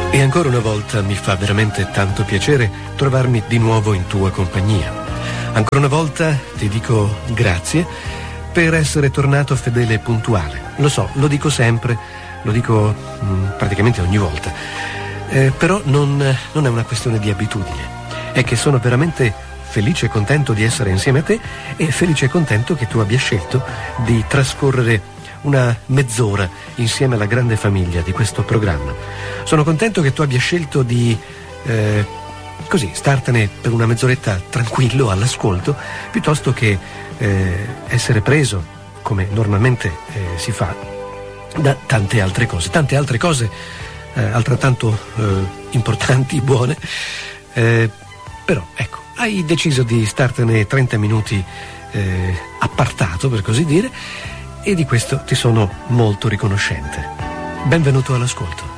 E ancora una volta mi fa veramente tanto piacere trovarmi di nuovo in tua compagnia. Ancora una volta ti dico grazie per essere tornato fedele e puntuale. Lo so, lo dico sempre, lo dico praticamente ogni volta. Però non è una questione di abitudine. È che sono veramente felice e contento di essere insieme a te e felice e contento che tu abbia scelto di trascorrere una mezz'ora insieme alla grande famiglia di questo programma. Sono contento che tu abbia scelto di così startene per una mezz'oretta tranquillo all'ascolto, piuttosto che essere preso, come normalmente si fa, da tante altre cose altrettanto importanti, buone, però ecco, hai deciso di startene 30 minuti appartato, per così dire, e di questo ti sono molto riconoscente. Benvenuto all'ascolto.